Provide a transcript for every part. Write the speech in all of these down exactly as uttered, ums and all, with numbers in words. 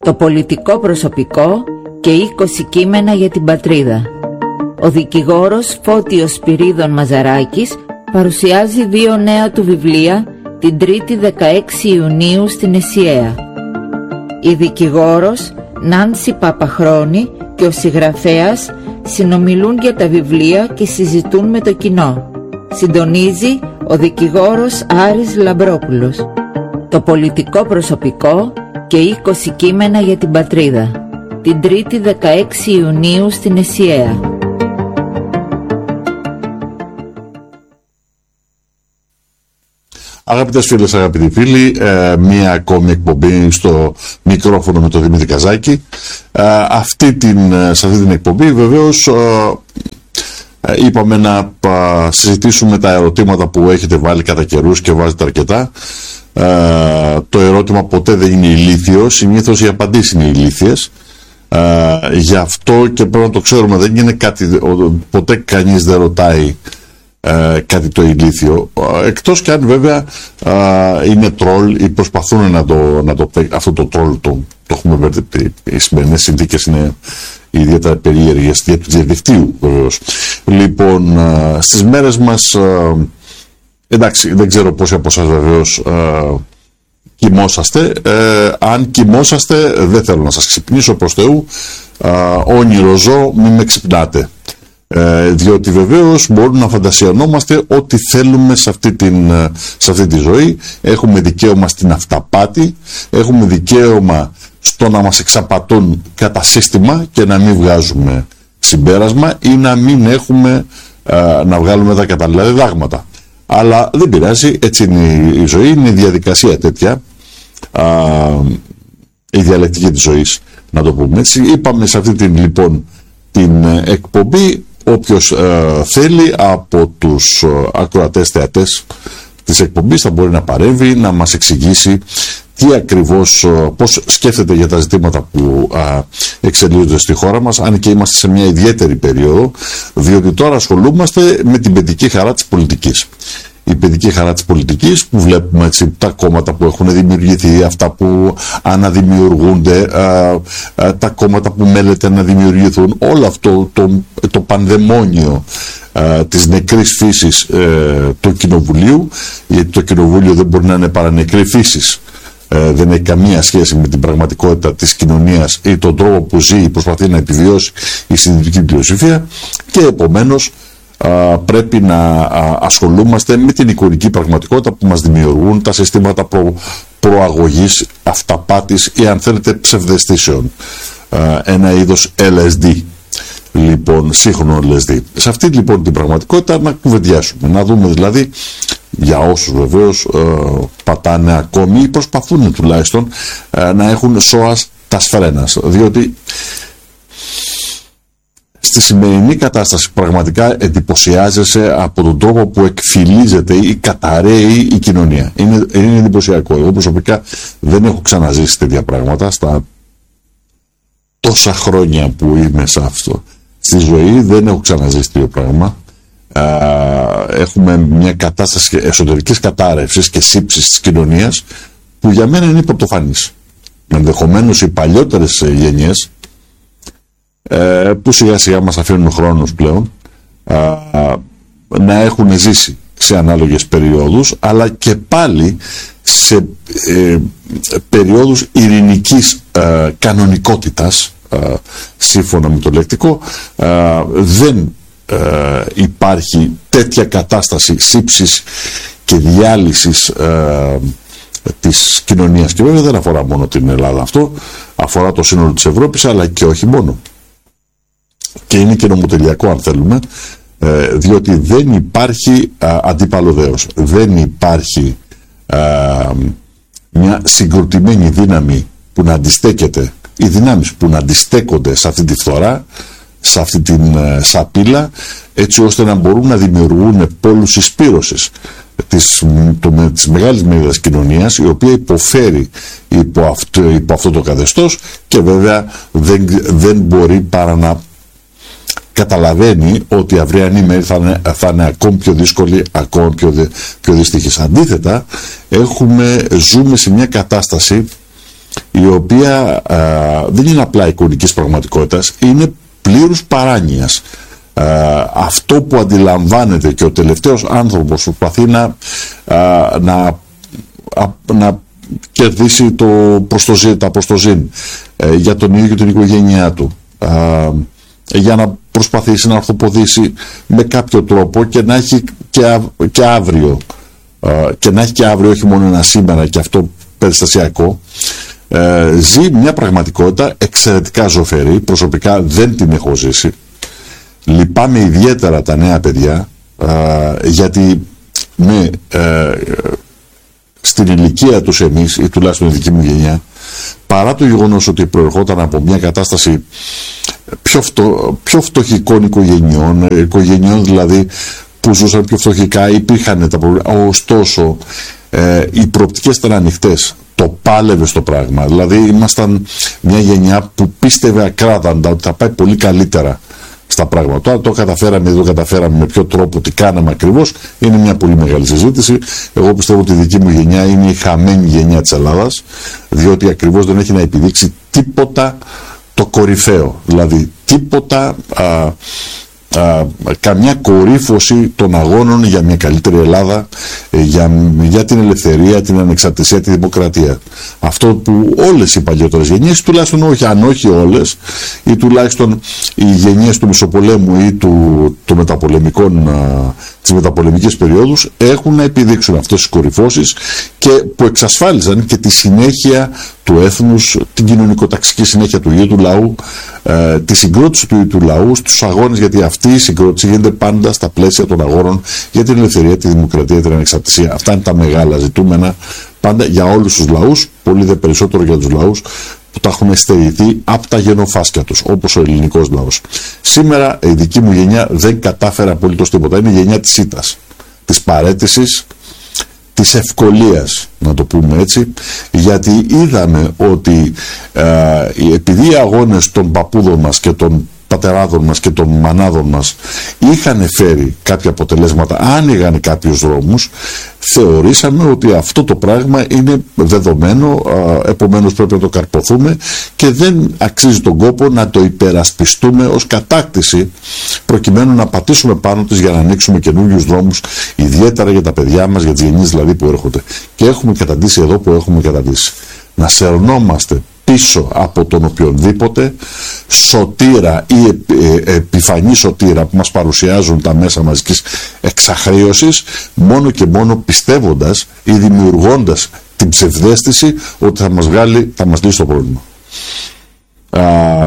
το πολιτικό προσωπικό και είκοσι κείμενα για την πατρίδα. Ο δικηγόρος Φώτιος Σπυρίδων Μαζαράκης παρουσιάζει δύο νέα του βιβλία την Τρίτη δεκαέξι Ιουνίου στην ΕΣΥΑ. Η δικηγόρος Νάνση Παπαχρόνη και ο συγγραφέας συνομιλούν για τα βιβλία και συζητούν με το κοινό. Συντονίζει ο δικηγόρος Άρης Λαμπρόπουλος. Το πολιτικό προσωπικό και είκοσι κείμενα για την πατρίδα. Την Τρίτη δεκαέξι Ιουνίου στην ΕΣΥΑ. Αγαπητές φίλες, αγαπητοί φίλοι, ε, μία ακόμη εκπομπή στο μικρόφωνο με τον Δημήτρη Καζάκη. Ε, αυτή την, σε αυτή την εκπομπή βεβαίως ε, είπαμε να ε, συζητήσουμε τα ερωτήματα που έχετε βάλει κατά καιρούς και βάζετε αρκετά. Ε, το ερώτημα ποτέ δεν είναι ηλίθιο, συνήθως οι απαντήσεις είναι ηλίθιες. Ε, γι' αυτό και πρέπει να το ξέρουμε, δεν είναι κάτι, ποτέ κανείς δεν ρωτάει Ε, κάτι το ηλίθιο, ε, εκτός και αν βέβαια ε, είναι τρόλ ή προσπαθούν να το, να το αυτό το τρόλ το, το έχουμε βρει. Οι σημερινές συνθήκες είναι ιδιαίτερα περίεργες δια του διαδικτύου βεβαίως. Λοιπόν, ε, στις μέρες μας ε, εντάξει, δεν ξέρω πόσοι από εσάς βεβαίως ε, κοιμόσαστε. Ε, αν κοιμόσαστε δεν θέλω να σας ξυπνήσω προς Θεού, ε, όνειρο ζω, μην με ξυπνάτε. Ε, διότι βεβαίως μπορούμε να φαντασιωνόμαστε ό,τι θέλουμε σε αυτή, την, σε αυτή τη ζωή. Έχουμε δικαίωμα στην αυταπάτη, έχουμε δικαίωμα στο να μας εξαπατούν κατά σύστημα και να μην βγάζουμε συμπέρασμα ή να μην έχουμε ε, να βγάλουμε τα κατάλληλα διδάγματα. Αλλά δεν πειράζει, έτσι είναι η ζωή, είναι η διαδικασία τέτοια, ε, η διαλεκτική της ζωής, να το πούμε έτσι. Είπαμε σε αυτή την λοιπόν την εκπομπή, όποιος ε, θέλει από τους ε, ακροατές θεατές της εκπομπής θα μπορεί να παρέμβει, να μας εξηγήσει τι ακριβώς, ε, πώς σκέφτεται για τα ζητήματα που ε, εξελίσσονται στη χώρα μας, αν και είμαστε σε μια ιδιαίτερη περίοδο, διότι τώρα ασχολούμαστε με την παιδική χαρά της πολιτικής. Η παιδική χαρά της πολιτικής, που βλέπουμε έτσι, τα κόμματα που έχουν δημιουργηθεί, αυτά που αναδημιουργούνται, α, α, τα κόμματα που μέλεται να δημιουργηθούν, όλο αυτό το, το πανδαιμόνιο α, της νεκρής φύσης ε, του Κοινοβουλίου, γιατί το Κοινοβούλιο δεν μπορεί να είναι παρά νεκρή φύσης. Ε, δεν έχει καμία σχέση με την πραγματικότητα της κοινωνίας ή τον τρόπο που ζει ή προσπαθεί να επιβιώσει η συντηρητική πλειοψηφία, και επομένως Uh, πρέπει να uh, ασχολούμαστε με την εικονική πραγματικότητα που μας δημιουργούν τα συστήματα προ, προαγωγής, αυταπάτης ή αν θέλετε ψευδαισθήσεων, uh, ένα είδος ελ ες ντι, λοιπόν σύγχρονο ελ ες ντι. Σε αυτή λοιπόν την πραγματικότητα να κουβεντιάσουμε, να δούμε δηλαδή, για όσους βεβαίως uh, πατάνε ακόμη ή προσπαθούν τουλάχιστον uh, να έχουν σώας τα σφρένας, διότι στη σημερινή κατάσταση πραγματικά εντυπωσιάζεσαι από τον τρόπο που εκφυλίζεται ή καταραίει η κοινωνία. Είναι, είναι εντυπωσιακό. Εγώ προσωπικά δεν έχω ξαναζήσει τέτοια πράγματα στα τόσα χρόνια που είμαι σε αυτό. Στη ζωή δεν έχω ξαναζήσει τέτοιο πράγμα. Έχουμε μια κατάσταση εσωτερικής κατάρρευσης και σύψης της κοινωνίας που για μένα είναι πρωτοφανής. Ενδεχομένως οι παλιότερες γενιές, που σιγά σιγά μας αφήνουν χρόνος πλέον, να έχουν ζήσει σε ανάλογες περιόδους, αλλά και πάλι σε ε, περιόδους ειρηνικής ε, κανονικότητας, ε, σύμφωνα με το λεκτικό, ε, δεν ε, υπάρχει τέτοια κατάσταση σύψης και διάλυσης ε, της κοινωνίας. Και βέβαια δεν αφορά μόνο την Ελλάδα αυτό, αφορά το σύνολο της Ευρώπης, αλλά και όχι μόνο. Και είναι και νομοτελειακό αν θέλουμε, διότι δεν υπάρχει α, αντίπαλο δέος. Δεν υπάρχει α, μια συγκροτημένη δύναμη που να αντιστέκεται, οι δυνάμεις που να αντιστέκονται σε αυτή τη φθορά, σε αυτή την α, σαπίλα, έτσι ώστε να μπορούν να δημιουργούν πόλους συσπήρωσης της, το, της μεγάλης μερίδας κοινωνίας, η οποία υποφέρει υπό αυτό, υπό αυτό το καθεστώς, και βέβαια δεν, δεν μπορεί παρά να καταλαβαίνει ότι η αυριανή μέρη θα είναι, θα είναι ακόμη πιο δύσκολη, ακόμη πιο, πιο δυστυχής. Αντίθετα, έχουμε, ζούμε σε μια κατάσταση η οποία α, δεν είναι απλά εικονικής πραγματικότητας, είναι πλήρους παράνοιας. Α, αυτό που αντιλαμβάνεται και ο τελευταίος άνθρωπος προσπαθεί να, α, να, α, να κερδίσει το προστοζήν, τα προστοζήν ε, για τον ίδιο και την οικογένειά του, α, για να προσπαθήσει να ορθοποδήσει με κάποιο τρόπο και να έχει και, α, και αύριο α, και να έχει και αύριο, όχι μόνο ένα σήμερα και αυτό περιστασιακό. Ε, ζει μια πραγματικότητα εξαιρετικά ζωφερή. Προσωπικά δεν την έχω ζήσει. Λυπάμαι ιδιαίτερα τα νέα παιδιά, α, γιατί με, ε, στην ηλικία τους εμείς, ή τουλάχιστον η δική μου γενιά, παρά το γεγονός ότι προερχόταν από μια κατάσταση πιο, φτω, πιο φτωχικών οικογενειών, οικογενειών δηλαδή που ζούσαν πιο φτωχικά, υπήρχαν τα προβλήματα, ωστόσο ε, οι προοπτικές ήταν ανοιχτές. Το πάλευε στο πράγμα. Δηλαδή ήμασταν μια γενιά που πίστευε ακράδαντα ότι θα πάει πολύ καλύτερα στα πράγματα. Τώρα το καταφέραμε, δεν το καταφέραμε, με ποιο τρόπο, τι κάναμε ακριβώς, είναι μια πολύ μεγάλη συζήτηση. Εγώ πιστεύω ότι η δική μου γενιά είναι η χαμένη γενιά της Ελλάδας, διότι ακριβώς δεν έχει να επιδείξει τίποτα το κορυφαίο. Δηλαδή τίποτα, α, α, καμιά κορύφωση των αγώνων για μια καλύτερη Ελλάδα, για, για την ελευθερία, την ανεξαρτησία, τη δημοκρατία. Αυτό που όλες οι παλιότερες γενιές, τουλάχιστον όχι, αν όχι όλες, ή τουλάχιστον οι γενιές του Μεσοπολέμου ή του, του μεταπολεμικών, της μεταπολεμικής περίοδους, έχουν να επιδείξουν αυτές τις κορυφώσεις και που εξασφάλιζαν και τη συνέχεια του έθνους, την κοινωνικοταξική συνέχεια του ίδιου του λαού, ε, τη συγκρότηση του ίδιου του λαού στους αγώνες, γιατί αυτή η συγκρότηση γίνεται πάντα στα πλαίσια των αγώνων για την ελευθερία, τη δημοκρατία, την ανεξαρτησία. Αυτά είναι τα μεγάλα ζητούμενα πάντα για όλους τους λαούς, πολύ δε περισσότερο για τους λαούς που τα έχουν στερηθεί από τα γενοφάσκια τους, όπως ο ελληνικός λαός. Σήμερα η δική μου γενιά δεν κατάφερε απολύτως τίποτα. Είναι η γενιά της ήττας, της παραίτησης, της ευκολίας, να το πούμε έτσι, γιατί είδαμε ότι ε, επειδή οι αγώνες των παππούδων μας και των πατεράδων μας και των μανάδων μας είχαν φέρει κάποια αποτελέσματα, άνοιγαν κάποιους δρόμους, θεωρήσαμε ότι αυτό το πράγμα είναι δεδομένο, επομένως πρέπει να το καρποθούμε και δεν αξίζει τον κόπο να το υπερασπιστούμε ως κατάκτηση, προκειμένου να πατήσουμε πάνω της για να ανοίξουμε καινούριους δρόμους, ιδιαίτερα για τα παιδιά μας, για τις γενιές δηλαδή που έρχονται. Και έχουμε καταντήσει εδώ που έχουμε καταντήσει. Να σερνόμαστε πίσω από τον οποιονδήποτε σωτήρα ή ε, ε, επιφανή σωτήρα που μας παρουσιάζουν τα μέσα μαζικής εξαχρίωσης, μόνο και μόνο πιστεύοντας ή δημιουργώντας την ψευδαίσθηση ότι θα μας βγάλει, θα μας λύσει το πρόβλημα. Α,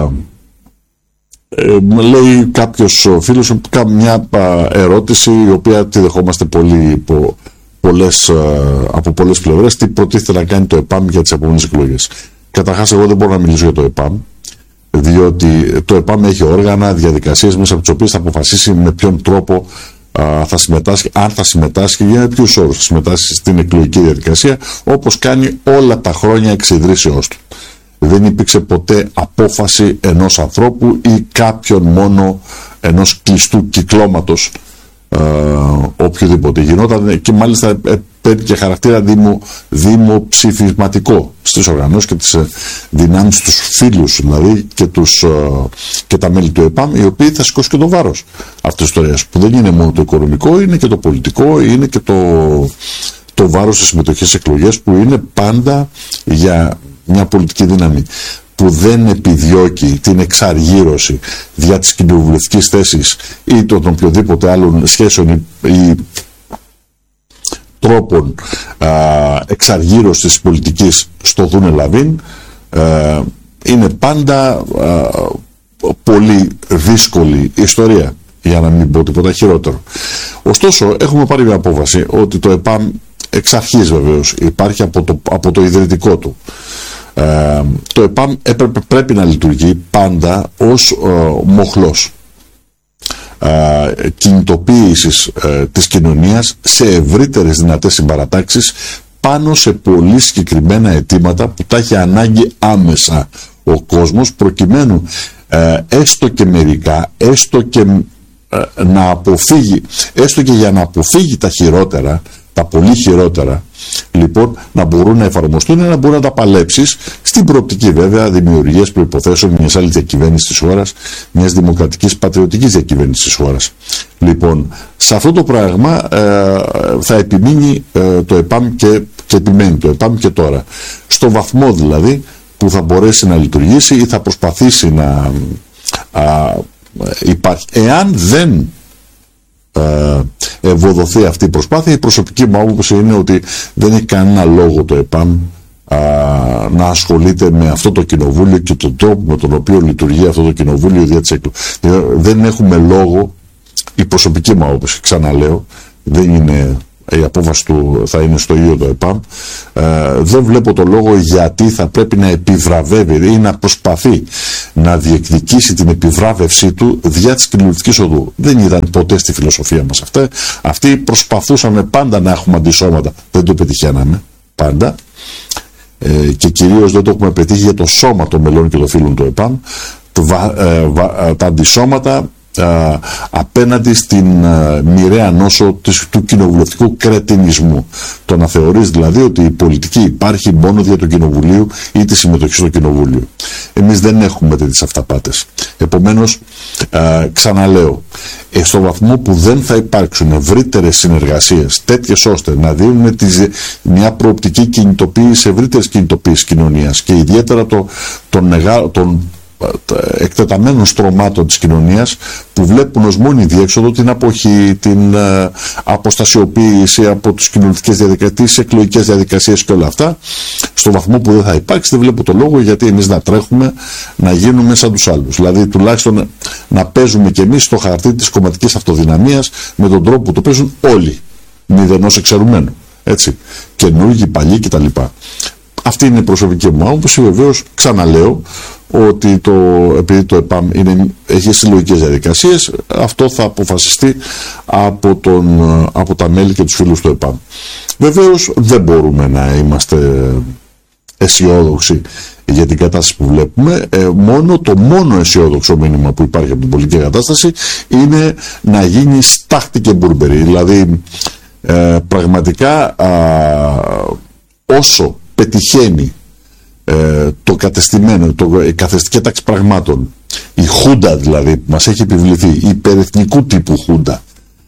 ε, λέει κάποιος φίλος μια ερώτηση η οποία τη δεχόμαστε πολύ υπό πολλές, από πολλές πλευρές: τι προτίθεται να κάνει το ΕΠΑΜ για τις επόμενες εκλογές. Καταρχάς, εγώ δεν μπορώ να μιλήσω για το ΕΠΑΜ, διότι το ΕΠΑΜ έχει όργανα, διαδικασίες μέσα από τις οποίες θα αποφασίσει με ποιον τρόπο α, θα συμμετάσχει, αν θα συμμετάσχει, για ποιους όρους θα συμμετάσχει στην εκλογική διαδικασία, όπως κάνει όλα τα χρόνια εξ ιδρύσεώς του. Δεν υπήρξε ποτέ απόφαση ενός ανθρώπου ή κάποιον μόνο ενός κλειστού κυκλώματος, Uh, οποιοδήποτε γινόταν, και μάλιστα παίρνει και χαρακτήρα δημο, δημοψηφισματικό στις οργανώσεις και τις δυνάμεις, τους φίλους δηλαδή και, τους, uh, και τα μέλη του ΕΠΑΜ, οι οποίοι θα σηκώσει και το βάρος αυτής της ιστορίας, που δεν είναι μόνο το οικονομικό, είναι και το πολιτικό, είναι και το, το βάρος της συμμετοχής στις εκλογές, που είναι πάντα για μια πολιτική δύναμη που δεν επιδιώκει την εξαργύρωση δια της κοινοβουλευτικής θέσης ή των οποιοδήποτε άλλων σχέσεων ή, ή τρόπων α, εξαργύρωσης της πολιτικής στο δούνε λαβίν, α, είναι πάντα α, πολύ δύσκολη ιστορία, για να μην πω τίποτα χειρότερο. Ωστόσο, έχουμε πάρει μια απόφαση ότι το ΕΠΑΜ εξ αρχής βεβαίως υπάρχει από το, από το ιδρυτικό του. Uh, το ΕΠΑΜ έπρεπε, πρέπει να λειτουργεί πάντα ως uh, μοχλός uh, κινητοποίησης uh, της κοινωνίας σε ευρύτερες δυνατές συμπαρατάξεις πάνω σε πολύ συγκεκριμένα αιτήματα που τα έχει ανάγκη άμεσα ο κόσμος, προκειμένου uh, έστω και μερικά, έστω και uh, να αποφύγει, έστω και για να αποφύγει τα χειρότερα, τα πολύ χειρότερα, λοιπόν, να μπορούν να εφαρμοστούν, να μπορούν να τα παλέψεις στην προοπτική βέβαια δημιουργίας προϋποθέσεων μιας άλλης διακυβέρνησης της χώρας, μιας δημοκρατικής πατριωτικής διακυβέρνησης της χώρας. Λοιπόν, σε αυτό το πράγμα ε, θα επιμείνει ε, το ΕΠΑΜ και, και επιμένει το ΕΠΑΜ και τώρα. Στο βαθμό δηλαδή που θα μπορέσει να λειτουργήσει ή θα προσπαθήσει να α, υπάρχει. Εάν δεν ε, ευοδοθεί αυτή η προσπάθεια, η προσωπική μου άποψη είναι ότι δεν έχει κανένα λόγο το ΕΠΑΜ α, να ασχολείται με αυτό το κοινοβούλιο και τον τρόπο με τον οποίο λειτουργεί αυτό το κοινοβούλιο δια της έκλου. Δεν έχουμε λόγο, η προσωπική μου άποψη, ξαναλέω, δεν είναι, η απόφαση του θα είναι στο ίδιο το ΕΠΑΜ, ε, δεν βλέπω το λόγο γιατί θα πρέπει να επιβραβεύει ή να προσπαθεί να διεκδικήσει την επιβράβευσή του δια της κοινοβουλευτικής οδού. Δεν ήταν ποτέ στη φιλοσοφία μας αυτά. Αυτοί προσπαθούσαμε πάντα να έχουμε αντισώματα, δεν το πετυχαίναμε πάντα, ε, και κυρίως δεν το έχουμε πετύχει για το σώμα των μελών και των φίλων του ΕΠΑΜ. Το, ε, ε, τα αντισώματα Uh, απέναντι στην uh, μοιραία νόσο της, του κοινοβουλευτικού κρετινισμού. Το να θεωρείς δηλαδή ότι η πολιτική υπάρχει μόνο δια του κοινοβουλίου ή τη συμμετοχή στο κοινοβούλιο. Εμείς δεν έχουμε τέτοιες αυταπάτες. Επομένως, uh, ξαναλέω, ε, στο βαθμό που δεν θα υπάρξουν ευρύτερες συνεργασίες τέτοιες ώστε να δίνουν τις, μια προοπτική κινητοποίηση, ευρύτερες κινητοποίησης κοινωνίας και ιδιαίτερα το, τον μεγάλο τον εκτεταμένων στρωμάτων της κοινωνίας που βλέπουν ως μόνη διέξοδο την αποχή, την uh, αποστασιοποίηση από τις κοινωνικές διαδικασίες, τις εκλογικές διαδικασίες και όλα αυτά, στο βαθμό που δεν θα υπάρξει, δεν βλέπω το λόγο γιατί εμείς να τρέχουμε να γίνουμε σαν τους άλλους. Δηλαδή τουλάχιστον να παίζουμε κι εμείς στο χαρτί της κομματικής αυτοδυναμίας με τον τρόπο που το παίζουν όλοι, μηδενός εξαιρουμένου, έτσι, καινούργοι, παλιοί κτλ. Αυτή είναι η προσωπική μου άποψη. Βεβαίως, ξαναλέω ότι το, επειδή το ΕΠΑΜ είναι, έχει συλλογικές διαδικασίες, αυτό θα αποφασιστεί από, τον, από τα μέλη και τους φίλους του ΕΠΑΜ. Βεβαίως, δεν μπορούμε να είμαστε αισιόδοξοι για την κατάσταση που βλέπουμε. Ε, μόνο, το μόνο αισιόδοξο μήνυμα που υπάρχει από την πολιτική κατάσταση είναι να γίνει στάχτη και μπουρμπερί. Δηλαδή, ε, πραγματικά α, όσο πετυχαίνει ε, το κατεστημένο, το, η καθεστική τάξη πραγμάτων, η χούντα δηλαδή που μας έχει επιβληθεί, η υπερεθνικού τύπου χούντα,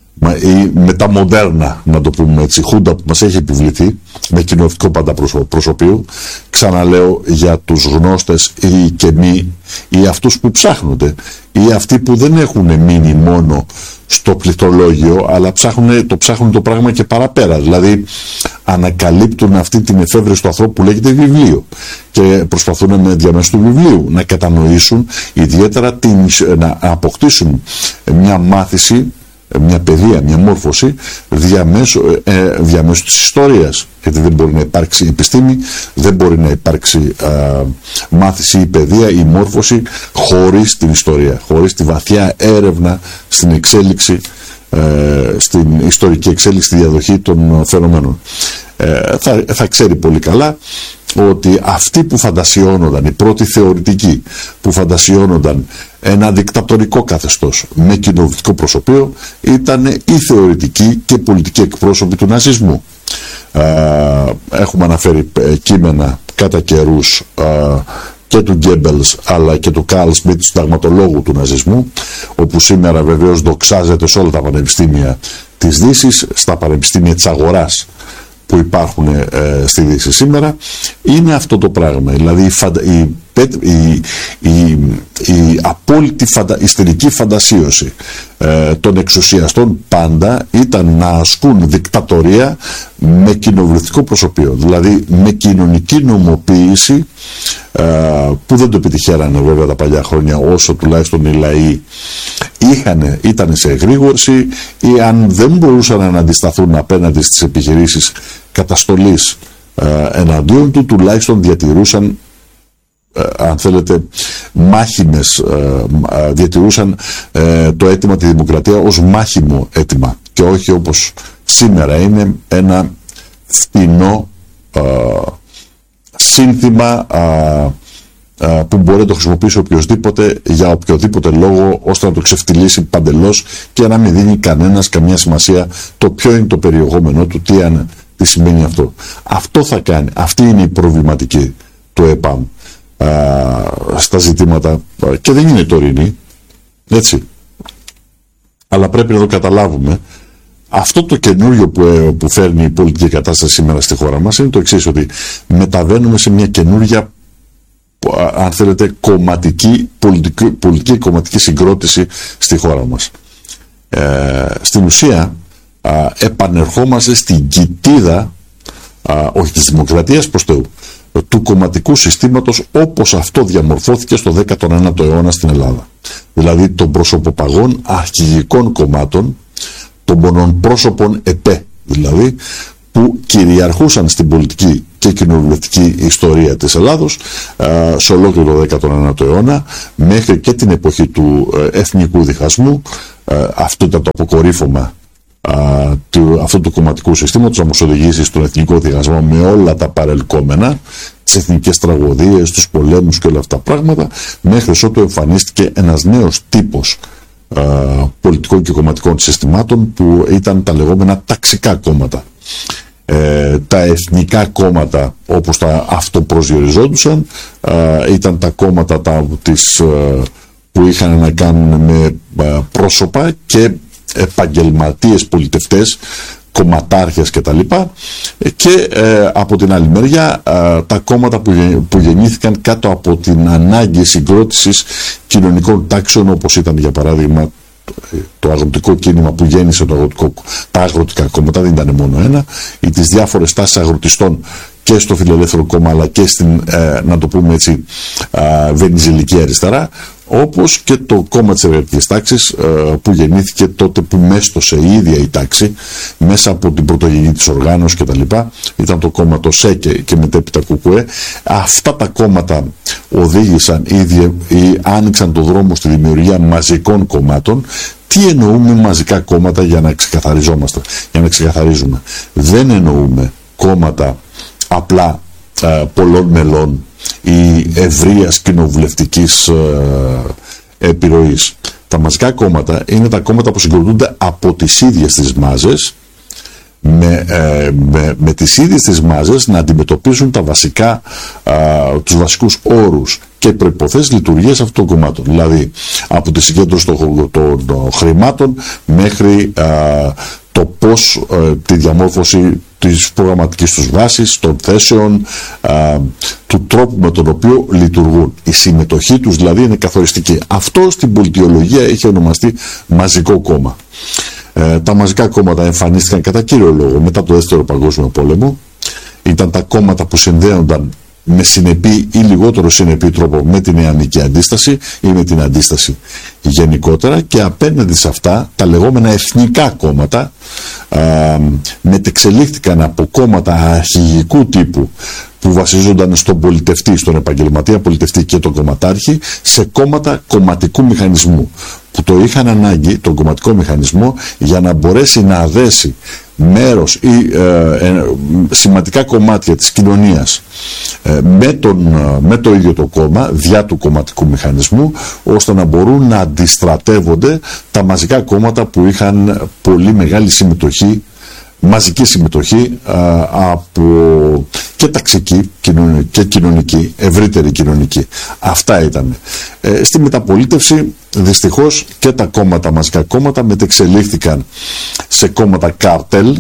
η μεταμοντέρνα, να το πούμε έτσι, χούντα που μας έχει επιβληθεί με κοινοβουλευτικό πάντα προσωπείο, ξαναλέω για τους γνώστες ή και μη, ή αυτούς που ψάχνονται, ή αυτοί που δεν έχουν μείνει μόνο στο πληκτρολόγιο, αλλά ψάχνουν, το ψάχνουν το πράγμα και παραπέρα. Δηλαδή ανακαλύπτουν αυτή την εφεύρεση του ανθρώπου που λέγεται βιβλίο και προσπαθούν με διαμέσου του βιβλίου να κατανοήσουν, ιδιαίτερα την, να αποκτήσουν μια μάθηση, μια παιδεία, μια μόρφωση διαμέσου, ε, διαμέσου της ιστορίας. Γιατί δεν μπορεί να υπάρξει επιστήμη, δεν μπορεί να υπάρξει α, μάθηση ή παιδεία ή μόρφωση χωρίς την ιστορία, χωρίς τη βαθιά έρευνα στην εξέλιξη, ε, στην ιστορική εξέλιξη, στη διαδοχή των φαινομένων. Ε, θα, θα ξέρει πολύ καλά ότι αυτοί που φαντασιώνονταν, οι πρώτοι θεωρητικοί που φαντασιώνονταν ένα δικτατορικό καθεστώς με κοινοβουλευτικό προσωπείο, ήταν οι θεωρητικοί και πολιτικοί εκπρόσωποι του ναζισμού. Uh, έχουμε αναφέρει uh, κείμενα κατά καιρούς uh, και του Γκέμπελς αλλά και του Καρλ Σμιτ, του συνταγματολόγου του ναζισμού, όπου σήμερα βεβαίως δοξάζεται σε όλα τα πανεπιστήμια της Δύσης, στα πανεπιστήμια της αγοράς που υπάρχουν ε, στη Δύση σήμερα. Είναι αυτό το πράγμα, δηλαδή η, φαντα, η, η, η, η απόλυτη φαντα, ιστερική φαντασίωση ε, των εξουσιαστών πάντα ήταν να ασκούν δικτατορία με κοινοβουλευτικό προσωπείο, δηλαδή με κοινωνική νομοποίηση, ε, που δεν το επιτυχαίνανε βέβαια τα παλιά χρόνια, όσο τουλάχιστον οι λαοί είχαν, ήταν σε εγρήγορση ή αν δεν μπορούσαν να αντισταθούν απέναντι στις επιχειρήσεις καταστολής ε, εναντίον του, τουλάχιστον διατηρούσαν, ε, αν θέλετε, μάχημες, ε, ε, διατηρούσαν ε, το αίτημα, τη δημοκρατία ως μάχημο αίτημα και όχι όπως σήμερα είναι ένα φθηνό ε, σύνθημα ε, που μπορεί να το χρησιμοποιήσει οποιοδήποτε για οποιοδήποτε λόγο, ώστε να το ξεφτυλίσει παντελώς και να μην δίνει κανένας καμιά σημασία το ποιο είναι το περιεχόμενο του, τι, αν, τι σημαίνει αυτό. Αυτό θα κάνει, αυτή είναι η προβληματική του ΕΠΑΜ α, στα ζητήματα, και δεν είναι τωρινή, έτσι, αλλά πρέπει να το καταλάβουμε. Αυτό το καινούριο που, που φέρνει η πολιτική κατάσταση σήμερα στη χώρα μας είναι το εξής, ότι μεταβαίνουμε σε μια καινούρια, αν θέλετε, κομματική, πολιτική, πολιτική κομματική συγκρότηση στη χώρα μας. Ε, στην ουσία α, επανερχόμαστε στην κοιτίδα, α, όχι της δημοκρατίας προς Θεού, του κομματικού συστήματος όπως αυτό διαμορφώθηκε στο δέκατο ένατο αιώνα στην Ελλάδα. Δηλαδή των προσωποπαγών αρχηγικών κομμάτων, των μονοπρόσωπων ΕΠΕ, δηλαδή, που κυριαρχούσαν στην πολιτική και κοινοβουλευτική ιστορία της Ελλάδος α, σε ολόκληρο το δέκατο ένατο αιώνα, μέχρι και την εποχή του ε, εθνικού διχασμού. Α, αυτό ήταν το αποκορύφωμα α, του, αυτού του κομματικού συστήματος, να μας οδηγήσει στον εθνικό διχασμό με όλα τα παρελκόμενα, τις εθνικές τραγωδίες, τους πολέμους και όλα αυτά τα πράγματα, μέχρι ότου εμφανίστηκε ένας νέος τύπος α, πολιτικών και κομματικών συστημάτων, που ήταν τα λεγόμενα ταξικά κόμματα. Ε, τα εθνικά κόμματα, όπως τα αυτοπροσδιοριζόντουσαν, ε, ήταν τα κόμματα τα, τις, ε, που είχαν να κάνουν με ε, πρόσωπα και επαγγελματίες πολιτευτές, κομματάρχες κτλ. Και ε, από την άλλη μεριά ε, τα κόμματα που, που γεννήθηκαν κάτω από την ανάγκη συγκρότησης κοινωνικών τάξεων, όπως ήταν για παράδειγμα το αγροτικό κίνημα που γέννησε το αγροτικό, τα αγροτικά κόμματα, δεν ήταν μόνο ένα, ή τις διάφορες τάσεις αγροτιστών και στο Φιλελεύθερο Κόμμα, αλλά και στην, ε, να το πούμε έτσι, ε, βενιζελική αριστερά, όπως και το κόμμα της εργατικής τάξης, ε, που γεννήθηκε τότε, που μέστοσε η ίδια η τάξη μέσα από την πρωτογενή της οργάνωση κτλ. Ήταν το κόμμα το ΣΕΚΕ και μετέπειτα ΚΚΕ. Αυτά τα κόμματα οδήγησαν ή, δι, ή άνοιξαν το δρόμο στη δημιουργία μαζικών κομμάτων. Τι εννοούμε μαζικά κόμματα, για να ξεκαθαριζόμαστε, για να ξεκαθαρίζουμε? Δεν εννοούμε κόμματα απλά ε, πολλών μελών ή ευρείας κοινοβουλευτικής ε, επιρροής. Τα μαζικά κόμματα είναι τα κόμματα που συγκροτούνται από τις ίδιες τις μάζες, με, ε, με, με τις ίδιες τις μάζες να αντιμετωπίσουν τα βασικά, ε, τους βασικούς όρους και προϋποθέσεις λειτουργίας αυτών των κομμάτων. Δηλαδή από τη συγκέντρωση των, των, των χρημάτων μέχρι ε, το πώς, ε, τη διαμόρφωση της προγραμματικής τους βάσης, των θέσεων, α, του τρόπου με τον οποίο λειτουργούν. Η συμμετοχή τους δηλαδή είναι καθοριστική. Αυτό στην πολιτιολογία έχει ονομαστεί μαζικό κόμμα. Ε, τα μαζικά κόμματα εμφανίστηκαν κατά κύριο λόγο μετά το Δεύτερο Παγκόσμιο Πόλεμο. Ήταν τα κόμματα που συνδέονταν με συνεπή ή λιγότερο συνεπή τρόπο με την νεανική αντίσταση ή με την αντίσταση γενικότερα, και απέναντι σε αυτά τα λεγόμενα εθνικά κόμματα α, μετεξελίχθηκαν από κόμματα αρχηγικού τύπου που βασίζονταν στον πολιτευτή, στον επαγγελματία πολιτευτή και τον κομματάρχη, σε κόμματα κομματικού μηχανισμού, που το είχαν ανάγκη, τον κομματικό μηχανισμό, για να μπορέσει να αδέσει μέρος ή ε, ε, σημαντικά κομμάτια της κοινωνίας ε, με, τον, με το ίδιο το κόμμα, διά του κομματικού μηχανισμού, ώστε να μπορούν να αντιστρατεύονται τα μαζικά κόμματα που είχαν πολύ μεγάλη συμμετοχή, μαζική συμμετοχή α, από και ταξική και κοινωνική, ευρύτερη κοινωνική. Αυτά ήταν. Ε, στη μεταπολίτευση δυστυχώς και τα κόμματα, μαζικά κόμματα, μετεξελίχθηκαν σε κόμματα καρτέλ.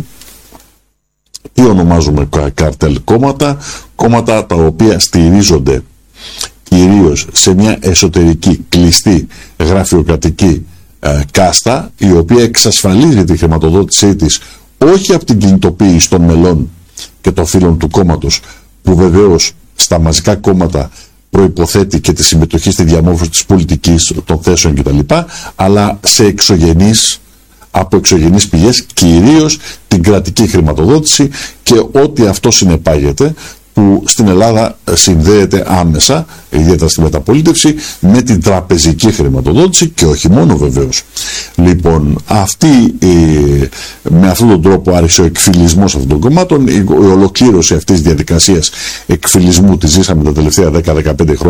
Τι ονομάζουμε καρτέλ? Κόμματα, κόμματα τα οποία στηρίζονται κυρίως σε μια εσωτερική κλειστή γραφειοκρατική ε, κάστα, η οποία εξασφαλίζει τη χρηματοδότησή της όχι από την κινητοποίηση των μελών και των φίλων του κόμματος, που βεβαίως στα μαζικά κόμματα προϋποθέτει και τη συμμετοχή στη διαμόρφωση της πολιτικής, των θέσεων κτλ., αλλά σε εξωγενείς, από εξωγενείς πηγές, κυρίως την κρατική χρηματοδότηση και ό,τι αυτό συνεπάγεται, που στην Ελλάδα συνδέεται άμεσα, ιδιαίτερα στη μεταπολίτευση, με την τραπεζική χρηματοδότηση, και όχι μόνο βεβαίως. Λοιπόν, αυτή, με αυτόν τον τρόπο άρχισε ο εκφυλισμός αυτών των κομμάτων. Η ολοκλήρωση αυτής της διαδικασίας εκφυλισμού τη ζήσαμε τα τελευταία δέκα με δεκαπέντε χρόνια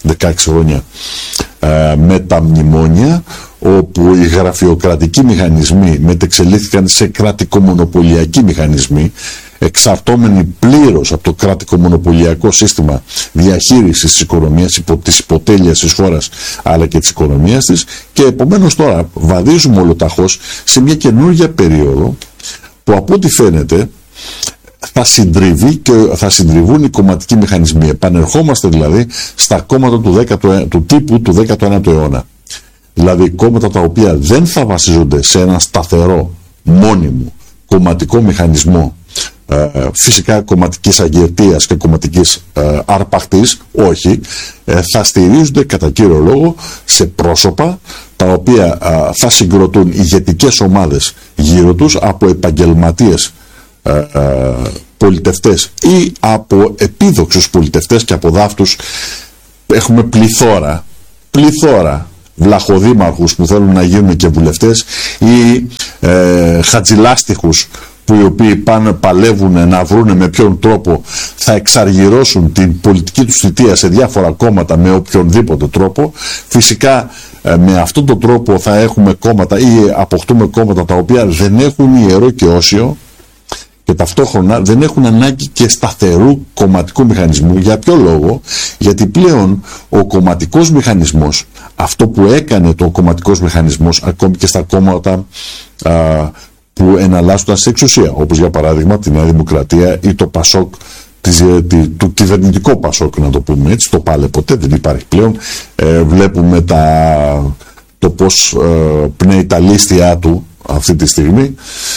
δεκαέξι χρόνια ε, με τα μνημόνια, όπου οι γραφειοκρατικοί μηχανισμοί μετεξελίχθηκαν σε κρατικομονοπολιακοί μηχανισμοί, εξαρτώμενοι πλήρως από το κρατικομονοπολιακό σύστημα διαχείρισης της οικονομίας, υπό της υποτέλειας της χώρας αλλά και της οικονομίας της, και επομένως τώρα βαδίζουμε ολοταχώς σε μια καινούργια περίοδο που από ό,τι φαίνεται θα συντριβεί και θα συντριβούν οι κομματικοί μηχανισμοί. Επανερχόμαστε δηλαδή στα κόμματα του, δέκατου, του τύπου του δέκατου ένατου αιώνα. Δηλαδή κόμματα τα οποία δεν θα βασίζονται σε ένα σταθερό, μόνιμο κομματικό μηχανισμό, ε, φυσικά κομματικής αγερτίας και κομματικής ε, αρπαχτής, όχι, ε, θα στηρίζονται κατά κύριο λόγο σε πρόσωπα τα οποία ε, θα συγκροτούν ηγετικές ομάδες γύρω τους από επαγγελματίες ε, ε, πολιτευτές ή από επίδοξους πολιτευτές και από δάφτους. Έχουμε πληθώρα, πληθώρα βλαχοδήμαρχους που θέλουν να γίνουν και βουλευτές, ή ε, χατζηλάστιχους που οι οποίοι πάνε παλεύουν να βρουν με ποιον τρόπο θα εξαργυρώσουν την πολιτική τους θητεία σε διάφορα κόμματα με οποιονδήποτε τρόπο. Φυσικά ε, με αυτόν τον τρόπο θα έχουμε κόμματα ή αποκτούμε κόμματα τα οποία δεν έχουν ιερό και όσιο και ταυτόχρονα δεν έχουν ανάγκη και σταθερού κομματικού μηχανισμού. Για ποιο λόγο? Γιατί πλέον ο κομματικός μηχανισμός, αυτό που έκανε το κομματικός μηχανισμός ακόμη και στα κόμματα α, που εναλλάσσονταν σε εξουσία, όπως για παράδειγμα τη Νέα Δημοκρατία ή το Πασόκ, της, τη, το κυβερνητικό Πασόκ, να το πούμε έτσι, το πάλε ποτέ, δεν υπάρχει πλέον. Ε, βλέπουμε τα, το πώς ε, πνέει τα λίστια του αυτή τη στιγμή.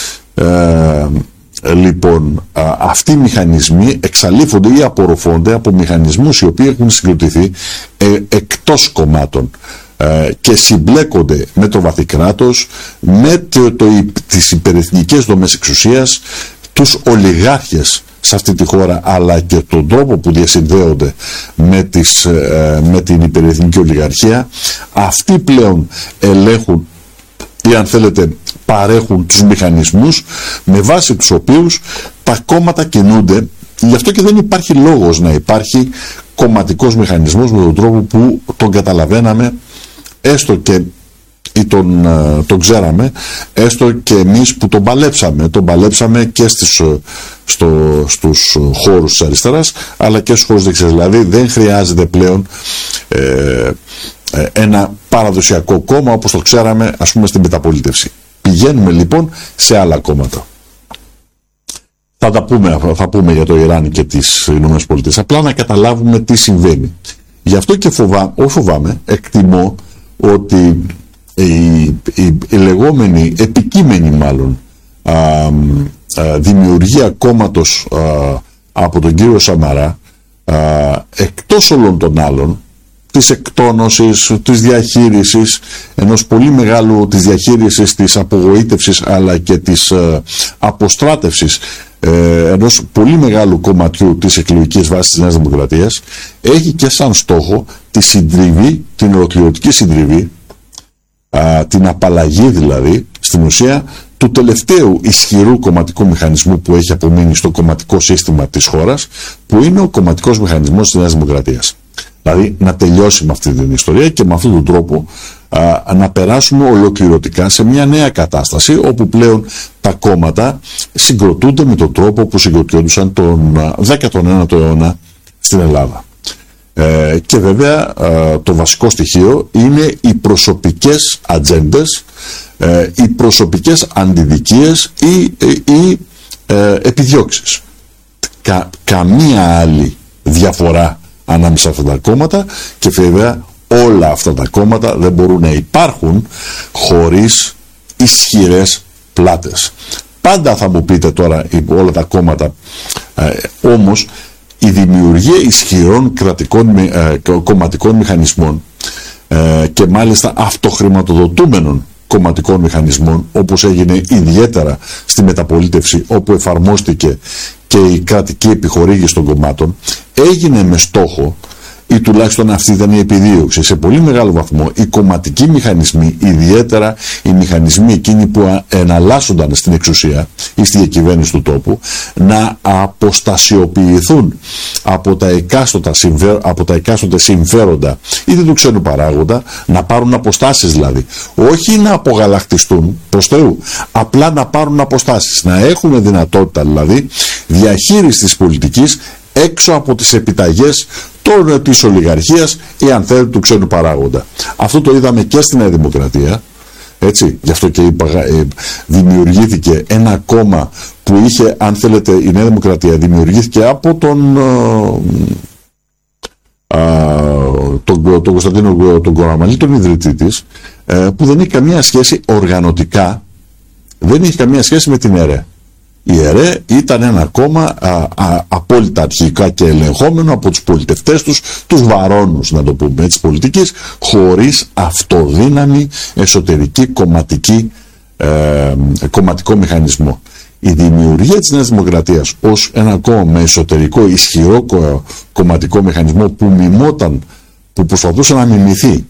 Ε, Λοιπόν, α, αυτοί οι μηχανισμοί εξαλείφονται ή απορροφώνται από μηχανισμούς οι οποίοι έχουν συγκροτηθεί ε, εκτός κομμάτων ε, και συμπλέκονται με το βαθύ κράτος, με το, το, τις υπερεθνικές δομές εξουσίας, τους ολιγάρχες σε αυτή τη χώρα, αλλά και τον τρόπο που διασυνδέονται με, τις, ε, με την υπερεθνική ολιγαρχία. Αυτοί πλέον ελέγχουν ή αν θέλετε παρέχουν τους μηχανισμούς με βάση τους οποίους τα κόμματα κινούνται. Γι' αυτό και δεν υπάρχει λόγος να υπάρχει κομματικός μηχανισμός με τον τρόπο που τον καταλαβαίναμε, έστω και ή τον, τον ξέραμε, έστω και εμείς που τον παλέψαμε. Τον παλέψαμε και στις, στο, στους χώρους της αριστεράς αλλά και στους χώρους δεξιάς. Δηλαδή δεν χρειάζεται πλέον ε, ένα παραδοσιακό κόμμα όπως το ξέραμε ας πούμε στην μεταπολίτευση. Πηγαίνουμε λοιπόν σε άλλα κόμματα. Θα τα πούμε, θα πούμε για το Ιράν και τις Ηνωμένες Πολιτείες. Απλά να καταλάβουμε τι συμβαίνει. Γι' αυτό και φοβά, όχι φοβάμαι, εκτιμώ ότι η, η, η λεγόμενη επικείμενη μάλλον α, α, δημιουργία κόμματος α, από τον κύριο Σαμαρά, α, εκτός όλων των άλλων, της εκτόνωσης, της διαχείρισης ενός πολύ μεγάλου, της διαχείρισης της απογοήτευσης αλλά και της ε, αποστράτευσης ε, ενός πολύ μεγάλου κομματιού της εκλογικής βάσης της Νέας Δημοκρατίας, έχει και σαν στόχο τη συντριβή, την ολοκληρωτική συντριβή, α, την απαλλαγή δηλαδή στην ουσία του τελευταίου ισχυρού κομματικού μηχανισμού που έχει απομείνει στο κομματικό σύστημα της χώρας, που είναι ο κομματικός μηχανισμός της Νέας Δημοκρατίας. Δηλαδή να τελειώσει με αυτή την ιστορία και με αυτόν τον τρόπο α, να περάσουμε ολοκληρωτικά σε μια νέα κατάσταση όπου πλέον τα κόμματα συγκροτούνται με τον τρόπο που συγκροτιόντουσαν τον δέκατο ένατο αιώνα στην Ελλάδα. Ε, και βέβαια α, το βασικό στοιχείο είναι οι προσωπικές ατζέντες, ε, οι προσωπικές αντιδικίες ή, ή ε, επιδιώξεις. Κα, καμία άλλη διαφορά ανάμεσα σε αυτά τα κόμματα, και βέβαια όλα αυτά τα κόμματα δεν μπορούν να υπάρχουν χωρίς ισχυρές πλάτες. Πάντα θα μου πείτε τώρα όλα τα κόμματα, ε, όμως η δημιουργία ισχυρών κρατικών ε, κομματικών μηχανισμών ε, και μάλιστα αυτοχρηματοδοτούμενων κομματικών μηχανισμών, όπως έγινε ιδιαίτερα στη μεταπολίτευση όπου εφαρμόστηκε και η κρατική επιχορήγηση των κομμάτων, έγινε με στόχο ή τουλάχιστον αυτή ήταν η επιδίωξη. Σε πολύ μεγάλο βαθμό οι κομματικοί μηχανισμοί, ιδιαίτερα οι μηχανισμοί εκείνοι που εναλλάσσονταν στην εξουσία ή στη διακυβέρνηση του τόπου, να αποστασιοποιηθούν από τα εκάστοτε, συμφέροντα, από τα εκάστοτε συμφέροντα είτε του ξένου παράγοντα, να πάρουν αποστάσεις δηλαδή. Όχι να απογαλακτιστούν προς Θεού, απλά να πάρουν αποστάσεις, να έχουν δυνατότητα δηλαδή διαχείριση της πολιτικής έξω από τις επιταγές των, της ολιγαρχίας ή αν θέλετε του ξένου παράγοντα. Αυτό το είδαμε και στη Νέα Δημοκρατία, έτσι, γι' αυτό και είπα, ε, δημιουργήθηκε ένα κόμμα που είχε, αν θέλετε, η Νέα Δημοκρατία δημιουργήθηκε από τον ε, ε, τον, τον Κωνσταντίνο τον Κοραμαλή, τον ιδρυτή της, ε, που δεν έχει καμία σχέση οργανωτικά, δεν έχει καμία σχέση με την ΕΡΕ. Η ΕΡΕ ήταν ένα κόμμα α, α, απόλυτα αρχικά και ελεγχόμενο από τους πολιτευτές τους, τους βαρώνους, να το πούμε έτσι, πολιτικής, χωρίς αυτοδύναμη εσωτερική κομματική, ε, κομματικό μηχανισμό. Η δημιουργία της Νέας Δημοκρατίας ως ένα κόμμα με εσωτερικό ισχυρό κομματικό μηχανισμό που μιμόταν, που προσπαθούσε να μιμηθεί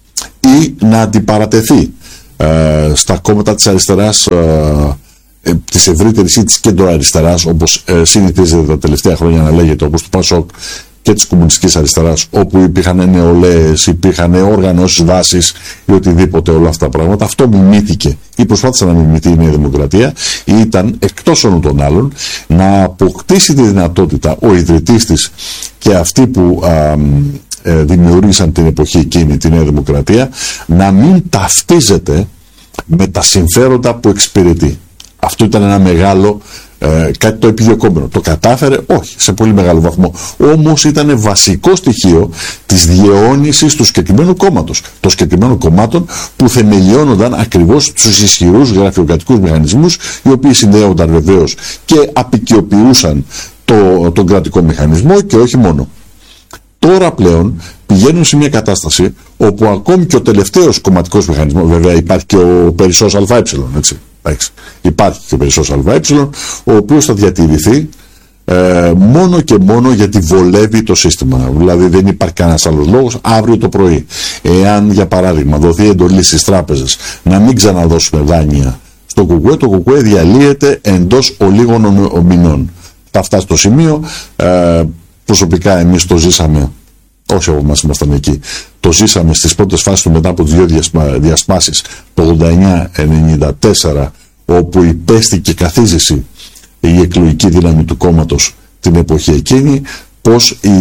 ή να αντιπαρατεθεί ε, στα κόμματα της αριστεράς, ε, ε, της ευρύτερης ή της κέντρο-αριστεράς, όπως ε, συνηθίζεται τα τελευταία χρόνια να λέγεται, όπως του ΠΑΣΟΚ και της κομμουνιστικής αριστεράς, όπου υπήρχαν νεολαίες, υπήρχαν οργανώσεις βάσης ή οτιδήποτε, όλα αυτά τα πράγματα. Αυτό μιμήθηκε ή προσπάθησε να μιμηθεί η Νέα Δημοκρατία, ή ήταν εκτός όλων των άλλων να αποκτήσει τη δυνατότητα ο ιδρυτής της και αυτοί που α, ε, δημιούργησαν την εποχή εκείνη τη Νέα Δημοκρατία να μην ταυτίζεται με τα συμφέροντα που εξυπηρετεί. Αυτό ήταν ένα μεγάλο, ε, κάτι το επιδιωκόμενο. Το κατάφερε, όχι, σε πολύ μεγάλο βαθμό. Όμως ήταν βασικό στοιχείο της διαιώνισης του συγκεκριμένου κόμματος. Των συγκεκριμένων κομμάτων που θεμελιώνονταν ακριβώς στους ισχυρούς γραφειοκρατικούς μηχανισμούς, οι οποίοι συνδέονταν βεβαίως και απικιοποιούσαν το, τον κρατικό μηχανισμό και όχι μόνο. Τώρα πλέον πηγαίνουν σε μια κατάσταση όπου ακόμη και ο τελευταίος κομματικός μηχανισμός, βέβαια υπάρχει και ο Περισσός ΑΕ, έτσι. Υπάρχει και ο Περισσός ΑΕ, ο οποίος θα διατηρηθεί ε, μόνο και μόνο γιατί βολεύει το σύστημα. Δηλαδή δεν υπάρχει κανένας άλλος λόγος. Αύριο το πρωί, εάν για παράδειγμα δοθεί εντολή στις τράπεζες να μην ξαναδώσουν δάνεια στο ΚΚΕ, το ΚΚΕ διαλύεται εντός ολίγων μηνών. Θα φτάσει στο σημείο, ε, προσωπικά εμείς το ζήσαμε, όσοι από εμάς ήμασταν εκεί, το ζήσαμε στις πρώτες φάσεις του μετά από τις δύο διασπάσεις το ογδόντα εννιά ενενήντα τέσσερα, όπου υπέστη και καθίζηση η εκλογική δύναμη του κόμματος την εποχή εκείνη, πως η,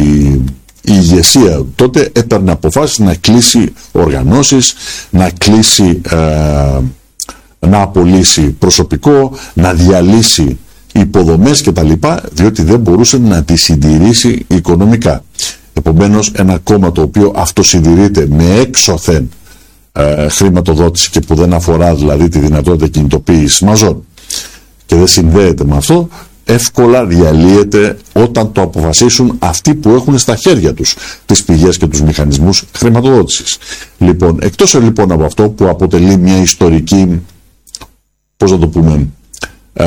η ηγεσία τότε έπαιρνε αποφάσεις να κλείσει οργανώσεις, να κλείσει, ε, να απολύσει προσωπικό, να διαλύσει υποδομές κτλ, διότι δεν μπορούσε να τη συντηρήσει οικονομικά. Επομένως, ένα κόμμα το οποίο αυτοσυντηρείται με έξωθεν ε, χρηματοδότηση και που δεν αφορά δηλαδή τη δυνατότητα κινητοποίησης μαζών και δεν συνδέεται με αυτό, εύκολα διαλύεται όταν το αποφασίσουν αυτοί που έχουν στα χέρια τους τις πηγές και τους μηχανισμούς χρηματοδότησης. Λοιπόν, εκτός λοιπόν από αυτό που αποτελεί μια ιστορική, πώς να το πούμε, ε,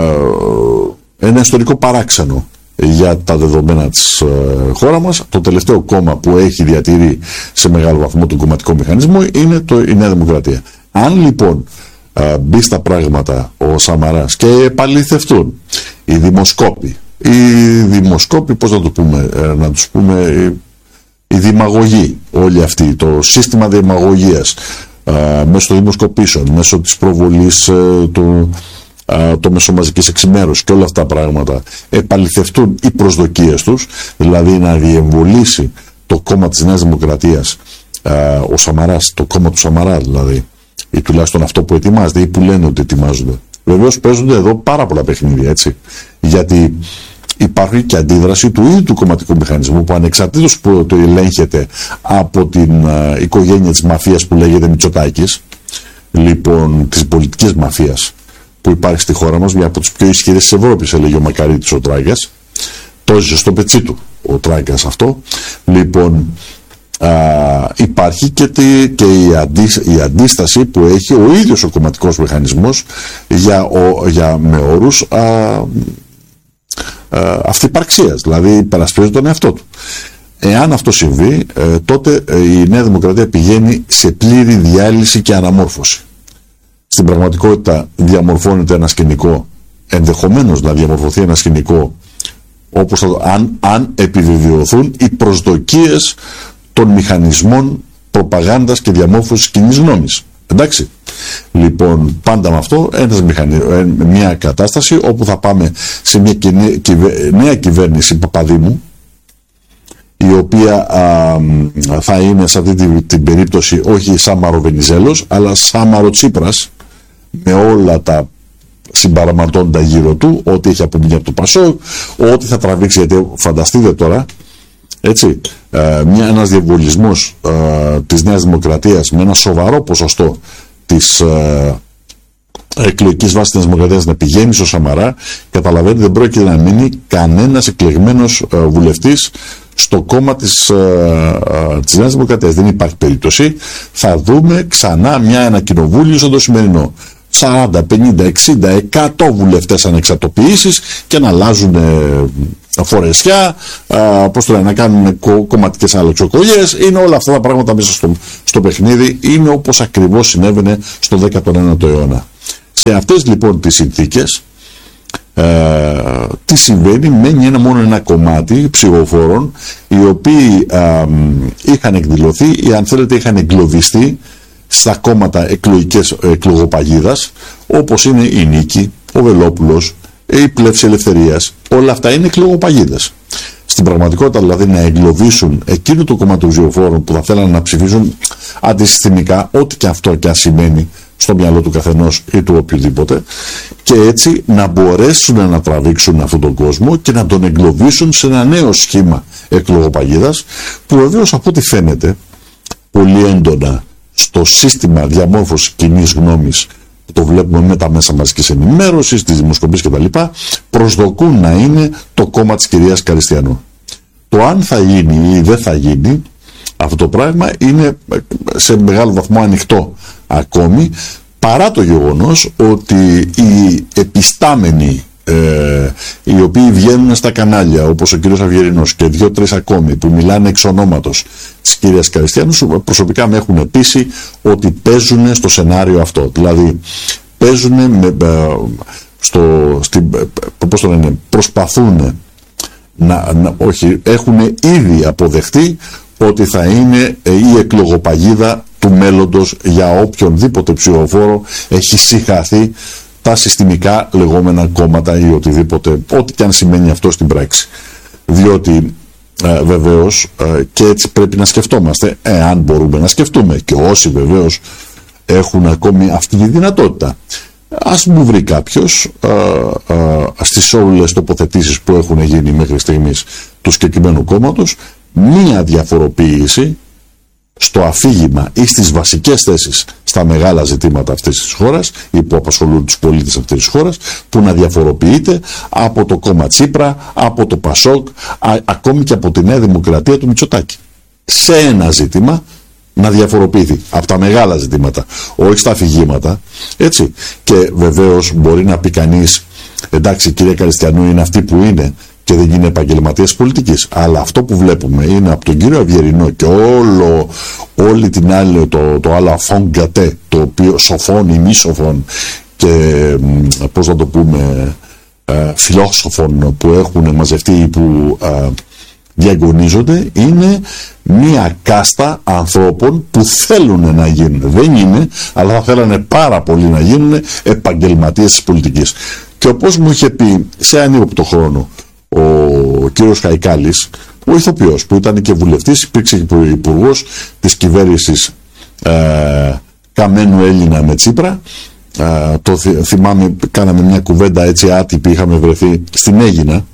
ένα ιστορικό παράξενο για τα δεδομένα της ε, χώρα μας, το τελευταίο κόμμα που έχει διατηρεί σε μεγάλο βαθμό τον κομματικό μηχανισμό είναι το, η Νέα Δημοκρατία. Αν λοιπόν ε, μπει στα πράγματα ο Σαμαράς και επαληθευτούν οι δημοσκόποι, οι δημοσκόποι, πώς να το πούμε, ε, να τους πούμε, οι, οι δημαγωγοί, όλοι αυτοί, το σύστημα δημαγωγίας ε, μέσω των δημοσκοπήσεων, μέσω της προβολής ε, του το μέσο μαζικής εξημέρωσης και όλα αυτά τα πράγματα επαληθευτούν οι προσδοκίες τους, δηλαδή να διεμβολήσει το κόμμα της Νέας Δημοκρατίας, ο Σαμαράς, το κόμμα του Σαμαρά δηλαδή, ή τουλάχιστον αυτό που ετοιμάζεται ή που λένε ότι ετοιμάζονται. Βεβαίως παίζονται εδώ πάρα πολλά παιχνίδια, έτσι, γιατί υπάρχει και αντίδραση του ίδιου του κομματικού μηχανισμού που ανεξαρτήτως που το ελέγχεται από την uh, οικογένεια της μαφίας που λέγεται Μητσοτάκης, λοιπόν της πολιτικής μαφίας που υπάρχει στη χώρα μας, μια από τις πιο ισχυρές της Ευρώπης, έλεγε ο Μακαρίτης ο Τράγκας, το έζησε στο πετσί του ο Τράγκας αυτό. Λοιπόν, α, υπάρχει και, τη, και η, αντί, η αντίσταση που έχει ο ίδιος ο κομματικός μηχανισμός για, ο, για, με όρους α, α, αυτυπαρξίας, δηλαδή υπερασπίζει τον εαυτό του. Εάν αυτό συμβεί, ε, τότε ε, η Νέα Δημοκρατία πηγαίνει σε πλήρη διάλυση και αναμόρφωση. Στην πραγματικότητα διαμορφώνεται ένα σκηνικό, ενδεχομένως να διαμορφωθεί ένα σκηνικό, όπως θα, αν, αν επιβεβαιωθούν οι προσδοκίες των μηχανισμών προπαγάνδας και διαμόρφωσης κοινής γνώμης. Εντάξει. Λοιπόν, πάντα με αυτό, ένας μηχανι... μια κατάσταση όπου θα πάμε σε μια κοινή... νέα κυβέρνηση Παπαδήμου, η οποία α, θα είναι σε αυτή την, την περίπτωση όχι Σάμαρο Βενιζέλος, αλλά Σάμαρο Τσίπρας, με όλα τα συμπαραμαρτώντα γύρω του, ό,τι έχει απομείνει από το Πασόκ, ό,τι θα τραβήξει, γιατί φανταστείτε τώρα, έτσι, ε, μια, ένας διαβολισμός ε, της Νέας Δημοκρατίας με ένα σοβαρό ποσοστό της ε, εκλογικής βάσης της Δημοκρατίας να πηγαίνει στο Σαμαρά, καταλαβαίνετε δεν πρόκειται να μείνει κανένας εκλεγμένος ε, βουλευτής στο κόμμα της, ε, ε, της Νέας Δημοκρατίας. Δεν υπάρχει περίπτωση. Θα δούμε ξανά μια ένα κοινοβούλιο σαν το σημερινό. σαράντα, πενήντα, εξήντα, εκατό βουλευτές ανεξαρτοποιήσεις και να αλλάζουν ε, φορεσιά, ε, πώς το λένε, να κάνουν κο, κομματικές αλλαξοκολλιές. Είναι όλα αυτά τα πράγματα μέσα στο, στο παιχνίδι. Είναι όπως ακριβώς συνέβαινε στο δέκατο ένατο αιώνα. Σε αυτές λοιπόν τις συνθήκες, ε, τι συμβαίνει, μένει ένα, μόνο ένα κομμάτι ψηφοφόρων, οι οποίοι ε, είχαν εκδηλωθεί ή αν θέλετε είχαν εγκλωβιστεί στα κόμματα εκλογικές εκλογοπαγίδας, όπως είναι η Νίκη, ο Βελόπουλος, η Πλεύση Ελευθερίας. Όλα αυτά είναι εκλογοπαγίδες. Στην πραγματικότητα δηλαδή να εγκλωβίσουν εκείνο το κομμάτι των ψηφοφόρων που θα θέλουν να ψηφίσουν αντισυστημικά, ό,τι και αυτό και αν σημαίνει στο μυαλό του καθενός ή του οποιοδήποτε, και έτσι να μπορέσουν να τραβήξουν αυτόν τον κόσμο και να τον εγκλωβίσουν σε ένα νέο σχήμα εκλογοπαγίδας, που βεβαίως από ό,τι φαίνεται πολύ έντονα στο σύστημα διαμόρφωσης κοινής γνώμης που το βλέπουμε με τα μέσα μαζικής ενημέρωσης, τις δημοσκοπήσεις κτλ., προσδοκούν να είναι το κόμμα της κυρίας Καριστιανού. Το αν θα γίνει ή δεν θα γίνει αυτό το πράγμα είναι σε μεγάλο βαθμό ανοιχτό ακόμη, παρά το γεγονός ότι οι επιστάμενοι ε, οι οποίοι βγαίνουν στα κανάλια, όπως ο κύριος Αυγερινός και δύο-τρεις ακόμη που μιλάνε εξ ονόματος της κυρίας Καριστιανού, προσωπικά με έχουν πείσει ότι παίζουν στο σενάριο αυτό. Δηλαδή παίζουν με, στο, στην, πώς το λένε, προσπαθούν να, να, όχι, έχουν ήδη αποδεχτεί ότι θα είναι η εκλογοπαγίδα του μέλλοντος για οποιονδήποτε ψηφοφόρο έχει συγχαθεί τα συστημικά λεγόμενα κόμματα ή οτιδήποτε, ό,τι και αν σημαίνει αυτό στην πράξη. Διότι ε, βεβαίως ε, και έτσι πρέπει να σκεφτόμαστε, εάν μπορούμε να σκεφτούμε, και όσοι βεβαίως έχουν ακόμη αυτή τη δυνατότητα. Ας μου βρει κάποιος ε, ε, στις όλες τοποθετήσεις που έχουν γίνει μέχρι στιγμής του συγκεκριμένου κόμματος μία διαφοροποίηση στο αφήγημα ή στις βασικές θέσεις στα μεγάλα ζητήματα αυτής της χώρας ή που απασχολούν τους πολίτες αυτής της χώρας, που να διαφοροποιείται από το κόμμα Τσίπρα, από το Πασόκ, α, ακόμη και από τη Νέα Δημοκρατία του Μητσοτάκη. Σε ένα ζήτημα να διαφοροποιηθεί από τα μεγάλα ζητήματα, όχι στα αφηγήματα, έτσι. Και βεβαίως μπορεί να πει κανείς, εντάξει, η κυρία Καριστιανού είναι αυτή που είναι και δεν είναι επαγγελματίας πολιτικής. Αλλά αυτό που βλέπουμε είναι από τον κύριο Αυγερινό και όλο, όλη την άλλη, το, το άλλο αφόγκατε, το οποίο σοφών ή μη σοφών και πώς να το πούμε ε, φιλόσοφων που έχουν μαζευτεί ή που ε, διαγωνίζονται, είναι μία κάστα ανθρώπων που θέλουν να γίνουν. Δεν είναι, αλλά θα θέλανε πάρα πολύ να γίνουν επαγγελματίες της πολιτικής. Και όπως μου είχε πει σε ανύποπτο χρόνο ο κύριος Χαϊκάλης, ο ηθοποιός που ήταν και βουλευτής, υπήρξε και υπουργός της κυβέρνησης ε, Καμένου Έλληνα με Τσίπρα, ε, το θυμάμαι, κάναμε μια κουβέντα έτσι άτυπη, είχαμε βρεθεί στην Αίγινα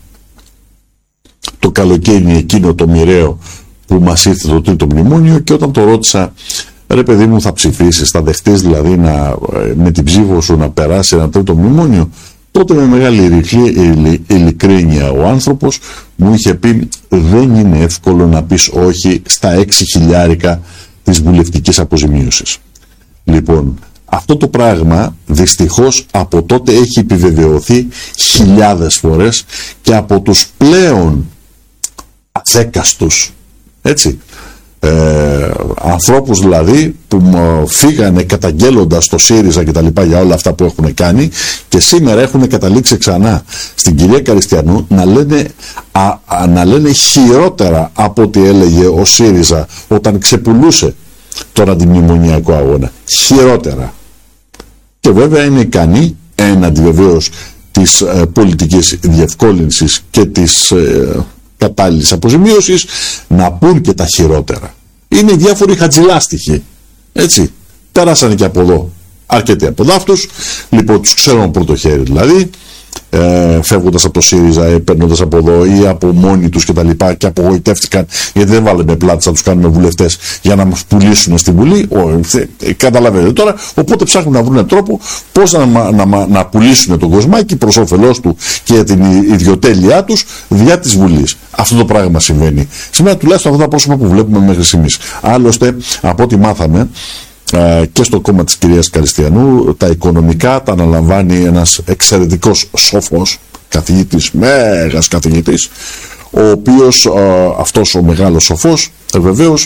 το καλοκαίρι εκείνο το μοιραίο που μας ήρθε το τρίτο μνημόνιο, και όταν το ρώτησα, ρε παιδί μου, θα ψηφίσεις, θα δεχτείς δηλαδή να, με την ψήφο σου να περάσει ένα τρίτο μνημόνιο? Τότε με μεγάλη ειλικρίνεια ο άνθρωπος μου είχε πει, δεν είναι εύκολο να πεις όχι στα έξι χιλιάρικα της βουλευτικής αποζημίωσης. Λοιπόν, αυτό το πράγμα δυστυχώς από τότε έχει επιβεβαιωθεί χιλιάδες φορές και από τους πλέον αδέκαστους Έτσι. Ε, ανθρώπους δηλαδή που φύγανε καταγγέλλοντας το ΣΥΡΙΖΑ και τα λοιπά για όλα αυτά που έχουν κάνει, και σήμερα έχουν καταλήξει ξανά στην κυρία Καριστιανού να λένε, α, α, να λένε χειρότερα από ό,τι έλεγε ο ΣΥΡΙΖΑ όταν ξεπουλούσε τον αντιμνημονιακό αγώνα. Χειρότερα. Και βέβαια είναι ικανή, έναντι βεβαίως της ε, πολιτικής διευκόλυνσης και της ε, κατάλληλης αποζημίωσης, να πούν και τα χειρότερα. Είναι διάφοροι χατζηλάστιχοι, έτσι, περάσανε και από εδώ αρκετοί από δάφτους, λοιπόν τους ξέρουμε από πρώτο χέρι δηλαδή, ε, φεύγοντας από το ΣΥΡΙΖΑ, ε, παίρνοντας από εδώ ή από μόνοι τους και τα λοιπά, και απογοητεύτηκαν γιατί δεν βάλαμε πλάτες να τους κάνουμε βουλευτές για να μας πουλήσουν στη Βουλή. Ο, ε, καταλαβαίνετε τώρα, οπότε ψάχνουν να βρουν τρόπο πώς να, να, να, να πουλήσουν τον Κοσμάκη προς όφελός του και για την ιδιοτέλειά τους διά της Βουλής. Αυτό το πράγμα συμβαίνει σήμερα, τουλάχιστον αυτά τα πρόσωπα που βλέπουμε μέχρι στιγμής. Άλλωστε, από ό,τι μάθαμε, και στο κόμμα της κυρίας Καριστιανού, τα οικονομικά τα αναλαμβάνει ένας εξαιρετικός σοφός καθηγητής, μέγας καθηγητής, ο οποίος αυτός ο μεγάλος σοφός βεβαίως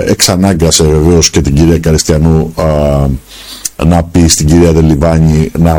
εξανάγκασε βεβαίως και την κυρία Καριστιανού να πει στην κυρία Δελιβάνη να